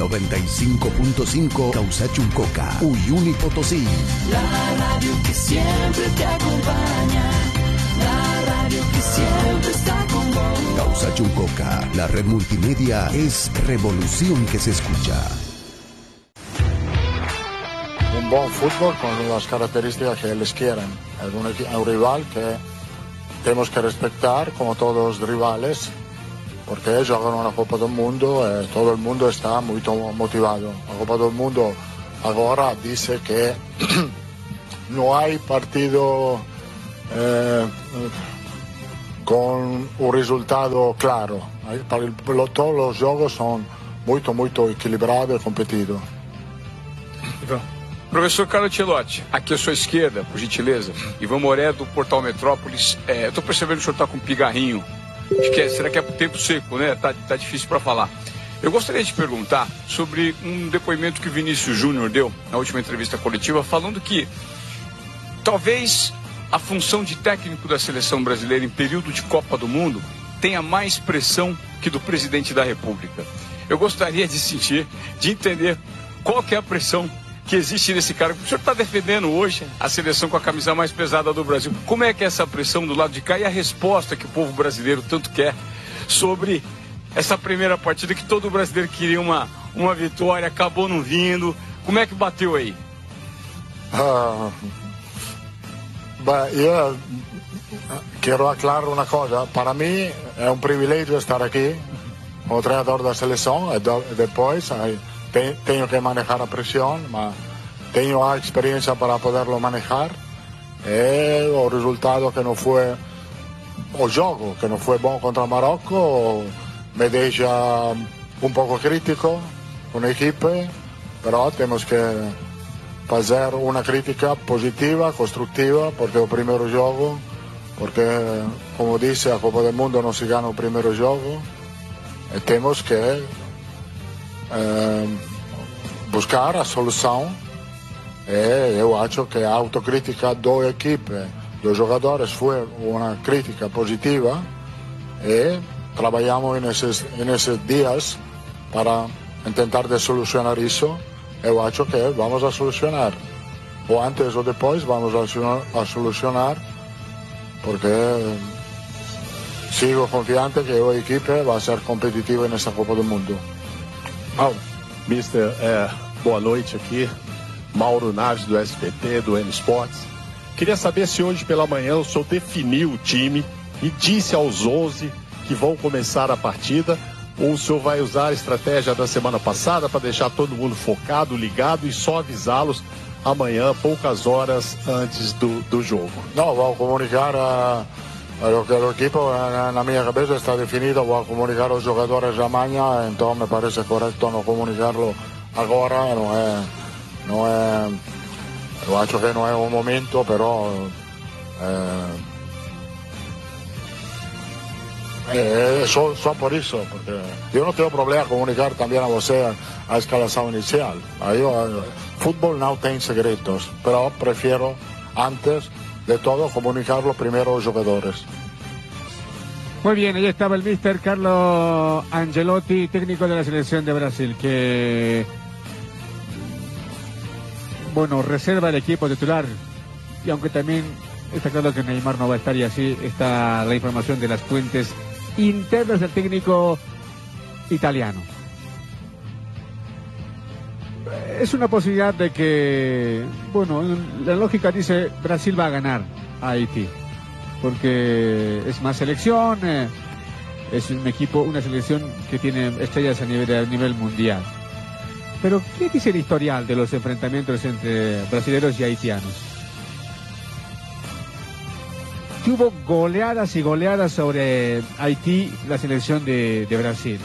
95.5 Causachuncoca, Uyuni Potosí. La radio que siempre te acompaña, la radio que siempre está con vos. Causachuncoca, la red multimedia es revolución que se escucha. Un buen fútbol con las características que les quieren. Es un rival que tenemos que respetar como todos los rivales, porque ellos juegan una Copa del Mundo y todo el mundo está muy motivado. La Copa del Mundo ahora dice que no hay partido con un resultado claro. Todos los juegos son muy equilibrados y competidos. Professor Carlo Ancelotti, aqui à sua esquerda, por gentileza, Ivan Moré, do Portal Metrópolis. Eu estou percebendo que o senhor está com um pigarrinho. Será que é por tempo seco, né? Tá difícil para falar. Eu gostaria de perguntar sobre um depoimento que o Vinícius Júnior deu na última entrevista coletiva, falando que talvez a função de técnico da seleção brasileira em período de Copa do Mundo tenha mais pressão que do presidente da República. Eu gostaria de sentir, de entender qual que é a pressão que existe nesse cara. O senhor está defendendo hoje a seleção com a camisa mais pesada do Brasil. Como é que é essa pressão do lado de cá e a resposta que o povo brasileiro tanto quer sobre essa primeira partida que todo brasileiro queria uma vitória, acabou não vindo. Como é que bateu aí? Yo quiero aclarar una cosa. Para mí es un privilegio estar aquí como entrenador de la selección. Después tengo que manejar la presión, pero tengo la experiencia para poderlo manejar. El resultado que no fue, o juego que no fue bueno contra Marocco, me deja un poco crítico con el equipo, pero tenemos que hacer una crítica positiva, constructiva, porque el primer juego, porque como dice, la Copa del Mundo no se gana el primer juego, y tenemos que buscar a solução. Eu acho que a autocrítica do equipe, dos jogadores, foi uma crítica positiva e trabalhamos nesses dias para tentar de solucionar isso. Eu acho que vamos a solucionar, ou antes ou depois vamos a solucionar, porque sigo confiante que a equipe vai ser competitiva nessa Copa do Mundo. Mister, boa noite aqui, Mauro Naves do SBT, do N Sports. Queria saber se hoje pela manhã o senhor definiu o time e disse aos 11 que vão começar a partida, ou o senhor vai usar a estratégia da semana passada para deixar todo mundo focado, ligado e só avisá-los amanhã, poucas horas antes do jogo? Não, vou comunicar o equipo, na minha cabeça está definido, vou comunicar aos jogadores amanhã, então me parece correto não comunicarlo agora, eu acho que não é o momento, pero só por isso, porque eu não tenho problema comunicar também a você a escalação inicial. Aí, futebol não tem segredos, pero prefiro antes de todo comunicarlo primero a los jugadores. Muy bien, ahí estaba el mister Carlo Ancelotti, técnico de la selección de Brasil, que reserva el equipo titular, y aunque también está claro que Neymar no va a estar, y así está la información de las fuentes internas del técnico italiano. Es una posibilidad de que, la lógica dice Brasil va a ganar a Haití, porque es más selección, es un equipo, una selección que tiene estrellas a nivel mundial. Pero, ¿qué dice el historial de los enfrentamientos entre brasileños y haitianos? Que hubo goleadas y goleadas sobre Haití, la selección de Brasil.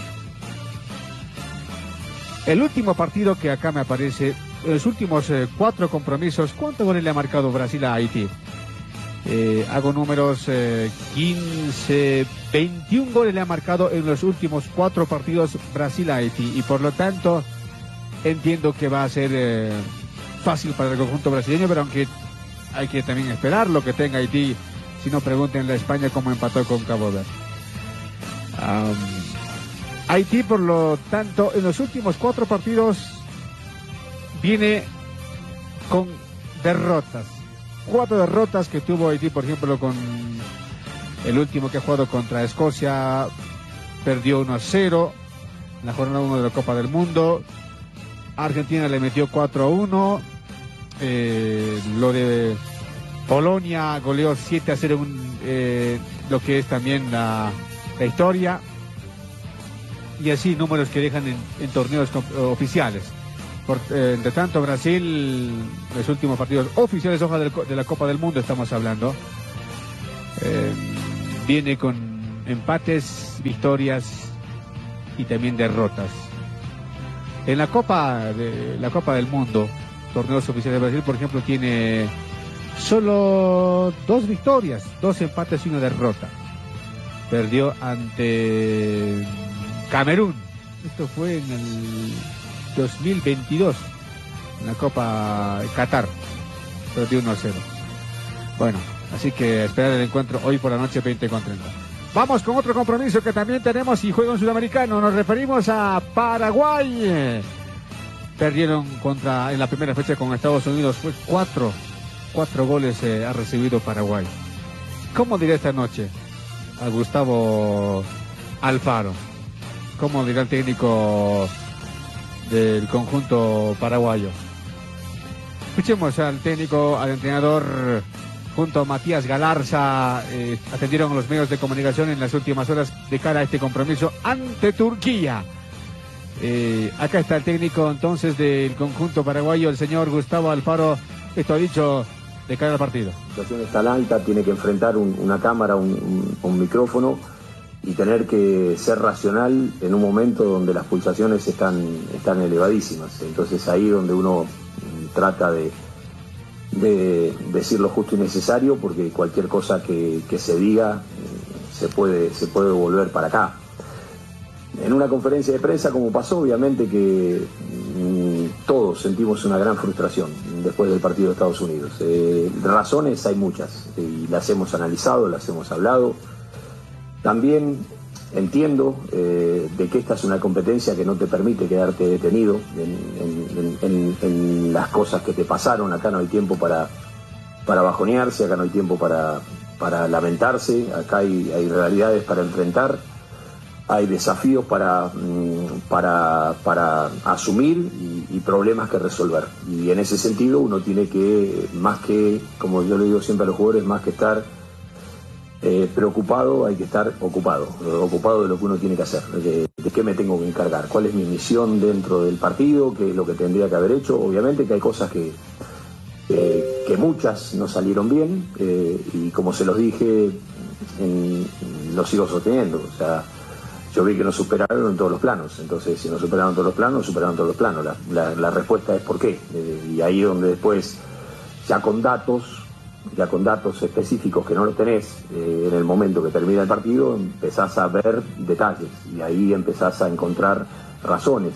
El último partido que acá me aparece, los últimos 4 compromisos, ¿cuántos goles le ha marcado Brasil a Haití? Hago números, 15, 21 goles le ha marcado en los últimos 4 partidos Brasil a Haití, y por lo tanto entiendo que va a ser fácil para el conjunto brasileño, pero aunque hay que también esperar lo que tenga Haití, si no pregúntenle a España cómo empató con Cabo Verde. Haití, por lo tanto, en los últimos 4 partidos viene con derrotas. 4 derrotas que tuvo Haití, por ejemplo, con el último que ha jugado contra Escocia, perdió 1-0 en la jornada 1 de la Copa del Mundo. Argentina le metió 4-1. Lo de Polonia goleó 7-0 lo que es también la historia. Y así números que dejan en torneos oficiales. Entre tanto, Brasil, los últimos partidos oficiales de la Copa del Mundo estamos hablando, viene con empates, victorias y también derrotas. En la Copa del Mundo, torneos oficiales de Brasil, por ejemplo, tiene solo 2 victorias, 2 empates y 1 derrota. Perdió ante Camerún. Esto fue en el 2022, en la Copa Qatar. Perdió 1-0. Bueno, así que esperar el encuentro hoy por la noche 20:30. Vamos con otro compromiso que también tenemos y juega un sudamericano. Nos referimos a Paraguay. Perdieron en la primera fecha con Estados Unidos. Fue 4 goles ha recibido Paraguay. ¿Cómo dirá esta noche a Gustavo Alfaro? ¿Cómo dirá el técnico del conjunto paraguayo? Escuchemos al técnico, al entrenador, junto a Matías Galarza. Atendieron a los medios de comunicación en las últimas horas de cara a este compromiso ante Turquía. Acá está el técnico entonces del conjunto paraguayo, el señor Gustavo Alfaro. Esto ha dicho de cara al partido. La situación es tan alta, tiene que enfrentar una cámara, un micrófono, y tener que ser racional en un momento donde las pulsaciones están elevadísimas. Entonces ahí donde uno trata de decir lo justo y necesario, porque cualquier cosa que se diga se puede volver para acá. En una conferencia de prensa, como pasó, obviamente que todos sentimos una gran frustración después del partido de Estados Unidos. Razones hay muchas, y las hemos analizado, las hemos hablado. También entiendo de que esta es una competencia que no te permite quedarte detenido en las cosas que te pasaron. Acá no hay tiempo para bajonearse, acá no hay tiempo para lamentarse, acá hay realidades para enfrentar, hay desafíos para asumir y problemas que resolver. Y en ese sentido uno tiene que, más que, como yo le digo siempre a los jugadores, más que estar preocupado, hay que estar ocupado de lo que uno tiene que hacer, de qué me tengo que encargar, cuál es mi misión dentro del partido, qué es lo que tendría que haber hecho. Obviamente que hay cosas que muchas no salieron bien, y como se los dije, lo sigo sosteniendo. O sea, yo vi que nos superaron en todos los planos. Entonces, si nos superaron todos los planos, superaron todos los planos. La respuesta es por qué. Y ahí donde después, ya con datos específicos que no los tenés, en el momento que termina el partido, empezás a ver detalles y ahí empezás a encontrar razones.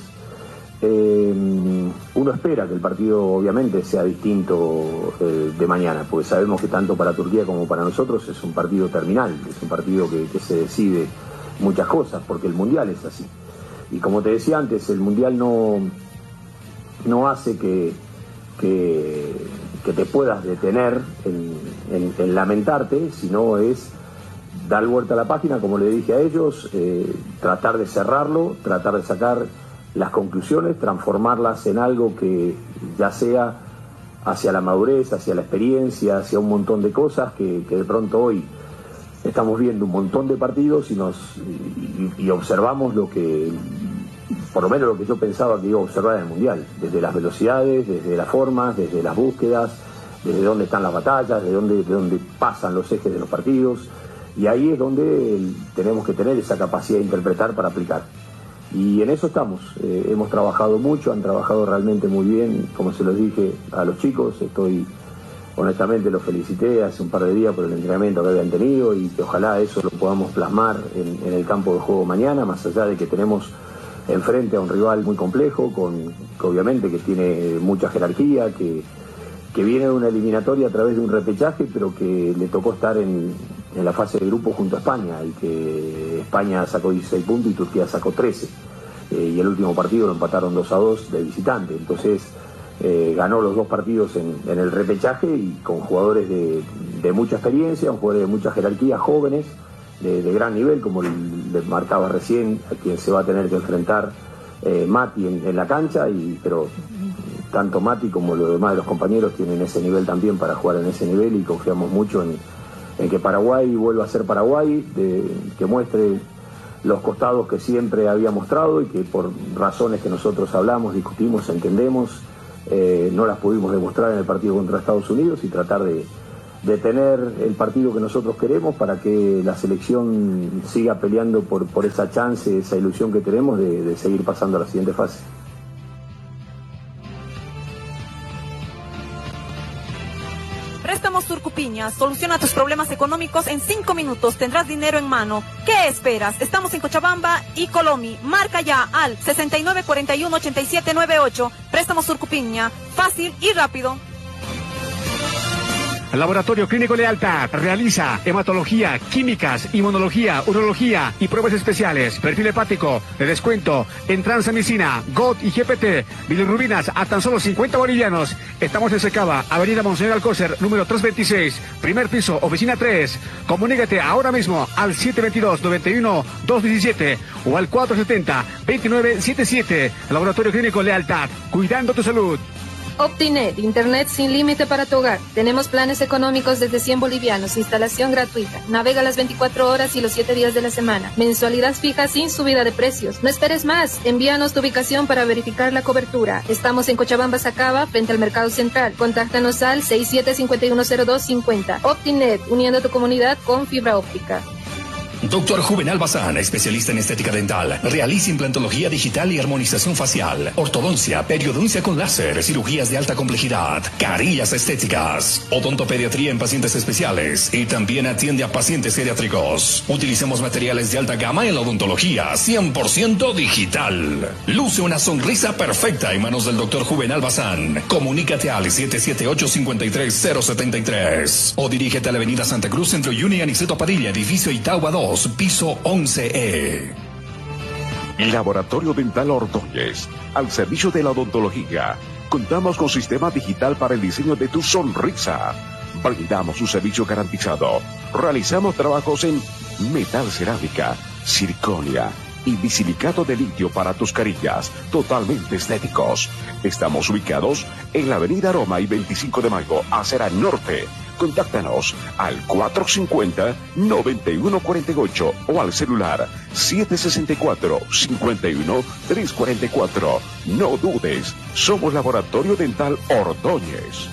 Uno espera que el partido obviamente sea distinto de mañana, porque sabemos que tanto para Turquía como para nosotros es un partido terminal, es un partido que se decide muchas cosas, porque el Mundial es así. Y como te decía antes, el Mundial no hace que te puedas detener en lamentarte, sino es dar vuelta a la página, como le dije a ellos, tratar de cerrarlo, tratar de sacar las conclusiones, transformarlas en algo que ya sea hacia la madurez, hacia la experiencia, hacia un montón de cosas que de pronto hoy estamos viendo un montón de partidos y observamos lo que, por lo menos lo que yo pensaba que iba a observar en el Mundial, desde las velocidades, desde las formas, desde las búsquedas, desde dónde están las batallas, de dónde pasan los ejes de los partidos, y ahí es donde tenemos que tener esa capacidad de interpretar para aplicar. Y en eso estamos, hemos trabajado mucho, han trabajado realmente muy bien, como se los dije a los chicos, honestamente los felicité hace un par de días por el entrenamiento que habían tenido, y que ojalá eso lo podamos plasmar en el campo de juego mañana, más allá de que tenemos enfrente a un rival muy complejo, que obviamente que tiene mucha jerarquía, que viene de una eliminatoria a través de un repechaje, pero que le tocó estar en en la fase de grupo junto a España, y que España sacó 16 puntos y Turquía sacó 13, y el último partido lo empataron 2-2 de visitante. Entonces ganó los dos partidos en el repechaje, y con jugadores de mucha experiencia, jugadores de mucha jerarquía, jóvenes, de gran nivel, como le marcaba recién, a quien se va a tener que enfrentar Mati en la cancha, pero tanto Mati como los demás de los compañeros tienen ese nivel también para jugar en ese nivel, y confiamos mucho en que Paraguay vuelva a ser Paraguay, que muestre los costados que siempre había mostrado, y que por razones que nosotros hablamos, discutimos, entendemos, no las pudimos demostrar en el partido contra Estados Unidos, y tratar de tener el partido que nosotros queremos para que la selección siga peleando por esa chance, esa ilusión que tenemos de seguir pasando a la siguiente fase. Préstamos Surcupiña. Soluciona tus problemas económicos en 5 minutos. Tendrás dinero en mano. ¿Qué esperas? Estamos en Cochabamba y Colomi. Marca ya al 6941-8798. Préstamos Surcupiña. Fácil y rápido. Laboratorio Clínico Lealtad realiza hematología, químicas, inmunología, urología y pruebas especiales. Perfil hepático de descuento en transamicina, GOT y GPT. Bilirrubinas a tan solo 50 bolivianos. Estamos en Secaba, Avenida Monseñor Alcócer, número 326, primer piso, oficina 3. Comunícate ahora mismo al 722-91-217 o al 470-2977. Laboratorio Clínico Lealtad, cuidando tu salud. Optinet, internet sin límite para tu hogar. Tenemos planes económicos desde 100 bolivianos, instalación gratuita. Navega las 24 horas y los 7 días de la semana. Mensualidad fija sin subida de precios. No esperes más. Envíanos tu ubicación para verificar la cobertura. Estamos en Cochabamba, Sacaba, frente al Mercado Central. Contáctanos al 67510250. Optinet, uniendo tu comunidad con fibra óptica. Dr. Juvenal Bazán, especialista en estética dental. Realiza implantología digital y armonización facial, ortodoncia, periodoncia con láser, cirugías de alta complejidad, carillas estéticas, odontopediatría en pacientes especiales y también atiende a pacientes geriátricos. Utilizamos materiales de alta gama en la odontología, 100% digital. Luce una sonrisa perfecta en manos del Dr. Juvenal Bazán. Comunícate al 778-53073 o dirígete a la avenida Santa Cruz, entre Uyuni y Aniceto Padilla, edificio Itagua 2. Piso 11E. Laboratorio Dental Ordóñez, al servicio de la odontología. Contamos con sistema digital para el diseño de tu sonrisa. Brindamos un servicio garantizado. Realizamos trabajos en metal cerámica, circonia y bisilicato de litio para tus carillas, totalmente estéticos. Estamos ubicados en la avenida Roma y 25 de Mayo, acera norte. Contáctanos al 450-9148 o al celular 764-51-344. No dudes, somos Laboratorio Dental Ordóñez.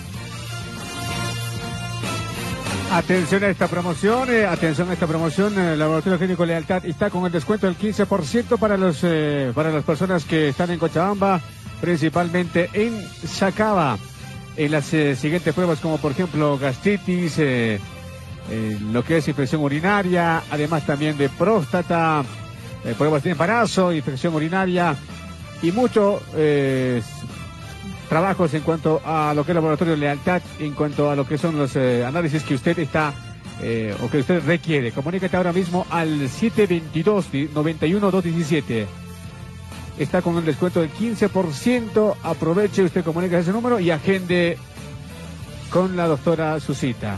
Atención a esta promoción, Laboratorio Clínico Lealtad está con el descuento del 15% para las personas que están en Cochabamba, principalmente en Sacaba. En las siguientes pruebas, como por ejemplo gastritis, lo que es infección urinaria, además también de próstata, pruebas de embarazo, infección urinaria y muchos trabajos en cuanto a lo que es Laboratorio Lealtad, en cuanto a lo que son los análisis que usted está o que usted requiere. Comunícate ahora mismo al 722-91-217. Está con un descuento del 15%. Aproveche, usted comunica ese número y agende con la doctora su cita.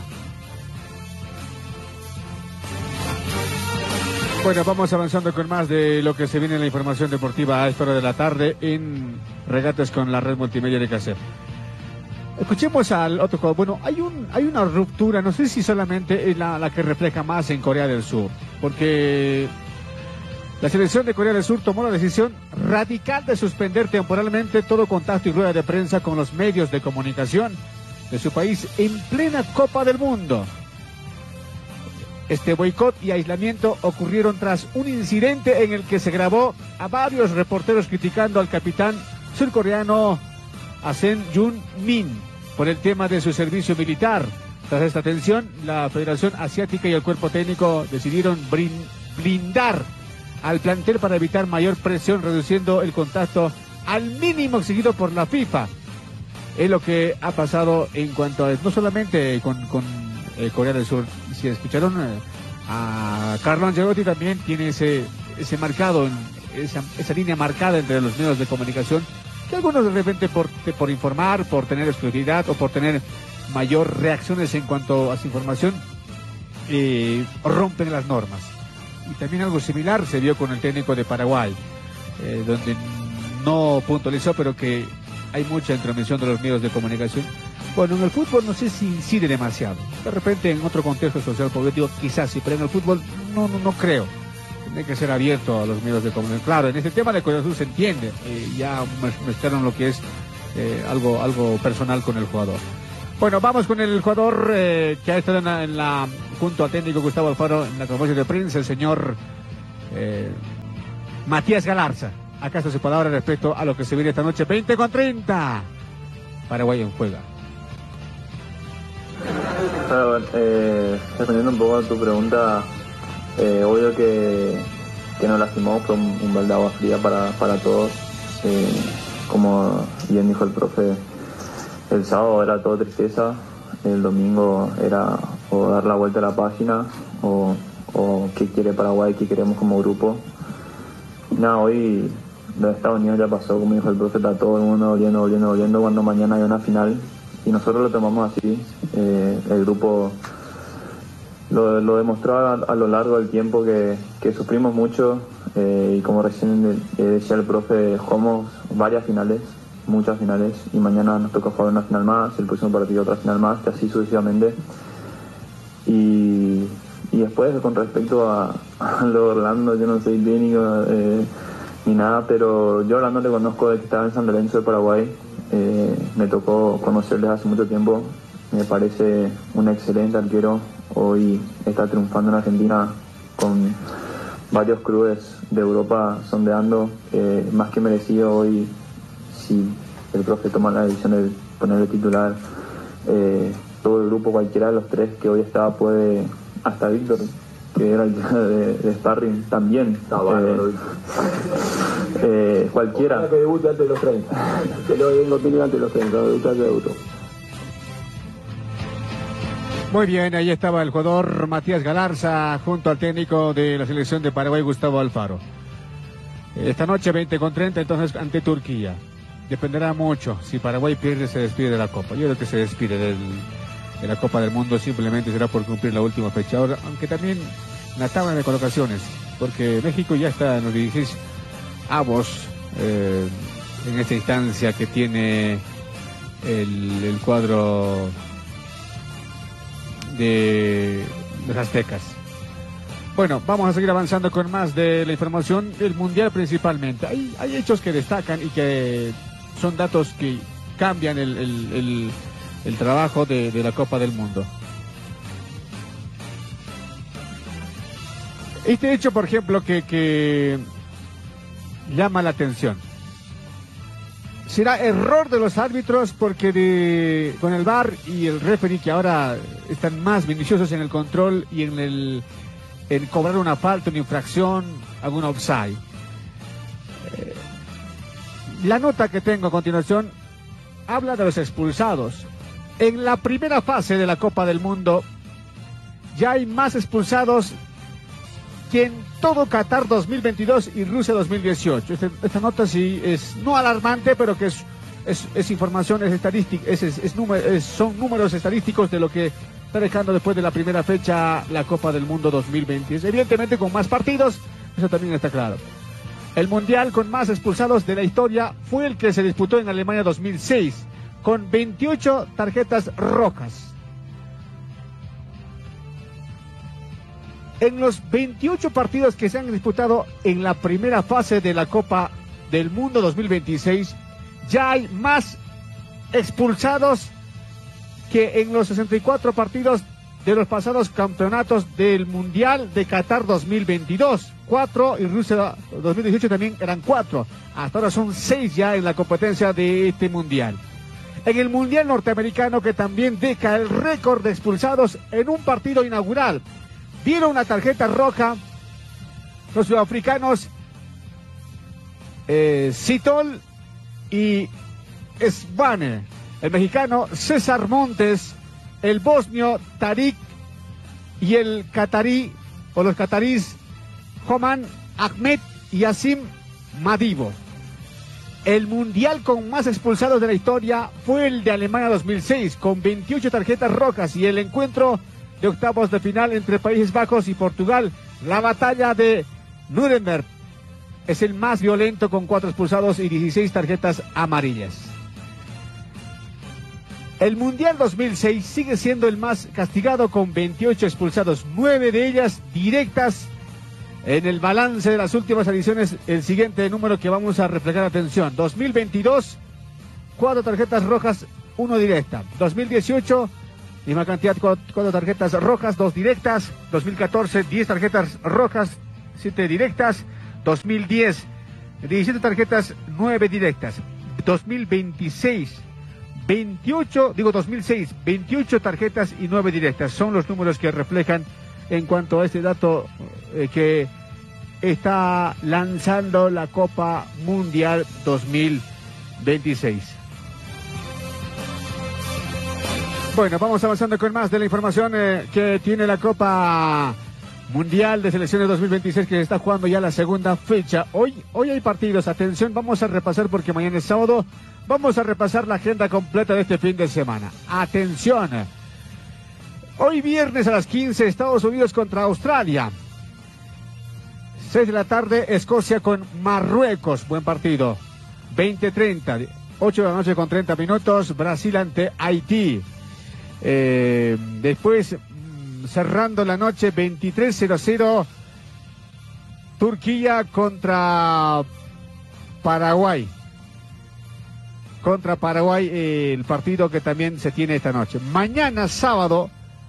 Bueno, vamos avanzando con más de lo que se viene en la información deportiva a esta hora de la tarde en Regatas con la red multimedia de Caser. Escuchemos al otro jugador. Bueno, hay una ruptura, no sé si solamente es la que refleja más en Corea del Sur, porque la selección de Corea del Sur tomó la decisión radical de suspender temporalmente todo contacto y rueda de prensa con los medios de comunicación de su país en plena Copa del Mundo. Este boicot y aislamiento ocurrieron tras un incidente en el que se grabó a varios reporteros criticando al capitán surcoreano Ahn Jung-min por el tema de su servicio militar. Tras esta tensión, la Federación Asiática y el cuerpo técnico decidieron blindar al plantel para evitar mayor presión, reduciendo el contacto al mínimo exigido por la FIFA. Es lo que ha pasado en cuanto a no solamente con Corea del Sur, si escucharon a Carlo Ancelotti, también tiene ese marcado, esa línea marcada entre los medios de comunicación, que algunos de repente por informar, por tener exclusividad o por tener mayor reacciones en cuanto a su información, rompen las normas. Y también algo similar se vio con el técnico de Paraguay, donde no puntualizó, pero que hay mucha intromisión de los medios de comunicación. Bueno, en el fútbol no sé si incide demasiado. De repente en otro contexto social político quizás sí, pero en el fútbol no creo. Tiene que ser abierto a los medios de comunicación. Claro, en este tema de Cruz Azul se entiende. Ya mezclaron lo que es algo personal con el jugador. Bueno, vamos con el jugador que ha estado junto al técnico Gustavo Alfaro en la conferencia de prensa, el señor Matías Galarza. Acá está su palabra respecto a lo que se viene esta noche, 20:30. Paraguay en juega. Respondiendo un poco a tu pregunta, obvio que nos lastimó, fue un balde de agua fría para todos. Como bien dijo el profe, el sábado era todo tristeza, el domingo era o dar la vuelta a la página o qué quiere Paraguay, qué queremos como grupo. Nada, hoy de Estados Unidos ya pasó, como dijo el profe, está todo el mundo volviendo cuando mañana hay una final, y nosotros lo tomamos así. El grupo lo demostró a lo largo del tiempo que sufrimos mucho, y como recién decía el profe, jugamos varias finales, muchas finales, y mañana nos toca jugar una final más, el próximo partido otra final más, y así sucesivamente. Y después, con respecto a lo de Orlando, yo no soy técnico ni nada, pero yo a Orlando le conozco desde que estaba en San Lorenzo de Paraguay. Me tocó conocerles hace mucho tiempo. Me parece un excelente arquero. Hoy está triunfando en Argentina con varios clubes de Europa sondeando, más que merecido. Hoy, si el profe toma la decisión de ponerle titular, todo el grupo, cualquiera de los tres que hoy está, puede, hasta Víctor, que era el de sparring, también. Cualquiera. Que debute antes de los 30. Que lo vengo teniendo antes de los 30, debutó. Muy bien, ahí estaba el jugador Matías Galarza junto al técnico de la selección de Paraguay, Gustavo Alfaro. Esta noche 20:30, entonces ante Turquía. Dependerá mucho. Si Paraguay pierde, se despide de la Copa. Yo creo que se despide de la Copa del Mundo, simplemente será por cumplir la última fecha. Ahora, aunque también la tabla de colocaciones, porque México ya está en los 16 avos en esta instancia que tiene el cuadro de los aztecas. Bueno, vamos a seguir avanzando con más de la información del Mundial principalmente. Hay hechos que destacan y que son datos que cambian el trabajo de la Copa del Mundo. Este hecho, por ejemplo, que llama la atención. Será error de los árbitros porque con el VAR y el referee, que ahora están más minuciosos en el control y en cobrar una falta, una infracción, alguna offside. La nota que tengo a continuación habla de los expulsados. En la primera fase de la Copa del Mundo ya hay más expulsados que en todo Qatar 2022 y Rusia 2018. Esta nota sí es no alarmante, pero que es información, es estadística, son números estadísticos de lo que está dejando después de la primera fecha la Copa del Mundo 2020. Evidentemente con más partidos, eso también está claro. El mundial con más expulsados de la historia fue el que se disputó en Alemania 2006, con 28 tarjetas rojas. En los 28 partidos que se han disputado en la primera fase de la Copa del Mundo 2026, ya hay más expulsados que en los 64 partidos de los pasados campeonatos del Mundial de Qatar 2022. 4 y Rusia 2018 también eran 4. Hasta ahora son 6 ya en la competencia de este Mundial. En el Mundial norteamericano, que también deja el récord de expulsados en un partido inaugural, dieron una tarjeta roja los sudafricanos Sitol y Svane, el mexicano César Montes, el bosnio Tarik y el catarí, o los catarís, Homan Ahmed y Yassim Madibo. El mundial con más expulsados de la historia fue el de Alemania 2006, con 28 tarjetas rojas, y el encuentro de octavos de final entre Países Bajos y Portugal, la batalla de Nuremberg, es el más violento, con 4 expulsados y 16 tarjetas amarillas. El mundial 2006 sigue siendo el más castigado, con 28 expulsados, 9 de ellas directas. En el balance de las últimas ediciones, el siguiente número que vamos a reflejar atención: 2022, 4 tarjetas rojas, 1 directa. 2018, misma cantidad, 4 tarjetas rojas, 2 directas. 2014, 10 tarjetas rojas, 7 directas. 2010, 17 tarjetas, 9 directas. 2026, 28 tarjetas y 9 directas. Son los números que reflejan en cuanto a este dato que está lanzando la Copa Mundial 2026. Bueno, vamos avanzando con más de la información que tiene la Copa Mundial de Selecciones 2026, que se está jugando ya la segunda fecha. Hoy hay partidos, atención, vamos a repasar porque mañana es sábado. Vamos a repasar la agenda completa de este fin de semana. Atención. Hoy viernes a las 15, Estados Unidos contra Australia. 6 de la tarde, Escocia con Marruecos. Buen partido. 20:30, 8 de la noche con 30 minutos, Brasil ante Haití. Después, cerrando la noche, 23:00, Turquía contra Paraguay. El partido que también se tiene esta noche. Mañana sábado,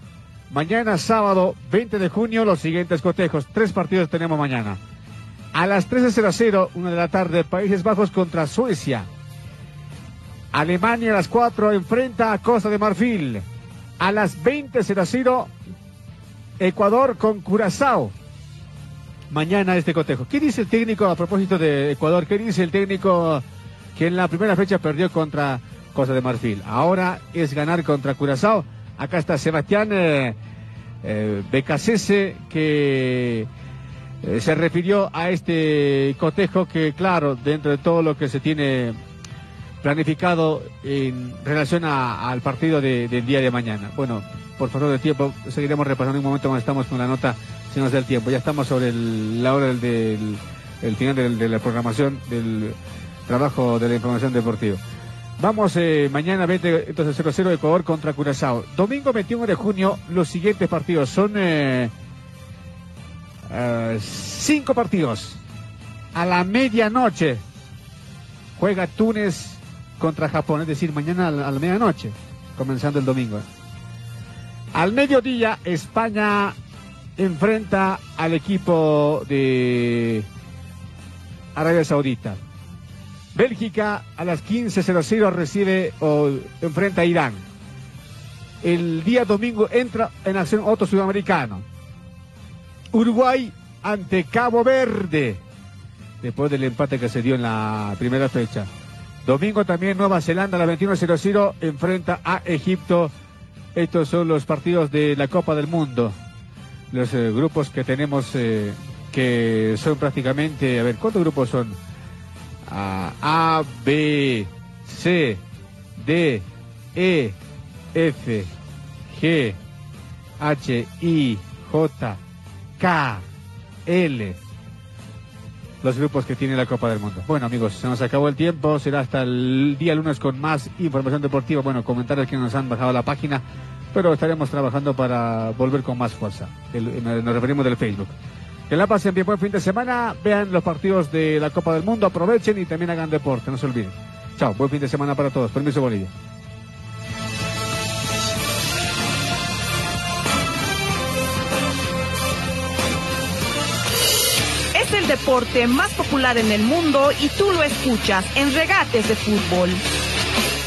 20 de junio, los siguientes cotejos. 3 partidos tenemos mañana. A las 13:00, 1 de la tarde, Países Bajos contra Suecia. Alemania a las 4 enfrenta a Costa de Marfil. A las 20:00, Ecuador con Curazao. Mañana este cotejo. ¿Qué dice el técnico a propósito de Ecuador? ¿Qué dice el técnico que en la primera fecha perdió contra Costa de Marfil? Ahora es ganar contra Curazao. Acá está Sebastián Becasese, que se refirió a este cotejo que, claro, dentro de todo lo que se tiene planificado en relación al partido del día de mañana. Bueno, por favor de tiempo, seguiremos repasando un momento cuando estamos con la nota, si nos da el tiempo. Ya estamos sobre la hora del final de la programación, del trabajo de la información deportiva. Vamos mañana 20:00, Ecuador contra Curazao. Domingo 21 de junio, los siguientes partidos son 5 partidos. A la medianoche juega Túnez contra Japón, es decir, mañana a la medianoche, comenzando el domingo. Al mediodía, España enfrenta al equipo de Arabia Saudita. Bélgica a las 15:00 recibe o enfrenta a Irán. El día domingo entra en acción otro sudamericano. Uruguay ante Cabo Verde, después del empate que se dio en la primera fecha. Domingo también Nueva Zelanda a las 21:00 enfrenta a Egipto. Estos son los partidos de la Copa del Mundo. Los grupos que tenemos que son prácticamente, a ver, ¿cuántos grupos son? A, B, C, D, E, F, G, H, I, J, K, L. Los grupos que tiene la Copa del Mundo. Bueno, amigos, se nos acabó el tiempo. Será hasta el día lunes con más información deportiva. Bueno, comentarios que nos han bajado la página, pero estaremos trabajando para volver con más fuerza. Nos referimos del Facebook. Que la pasen bien, buen fin de semana. Vean los partidos de la Copa del Mundo, aprovechen y también hagan deporte, no se olviden. Chao, buen fin de semana para todos. Permiso, Bolivia. Es el deporte más popular en el mundo y tú lo escuchas en Regates de Fútbol.